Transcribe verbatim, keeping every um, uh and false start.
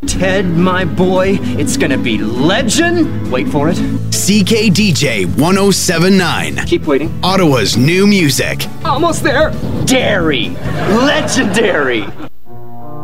Ted, my boy, it's gonna be legend. Wait for it. C K D J one oh seven point nine. Keep waiting. Ottawa's new music. Almost there. Dairy. Legendary.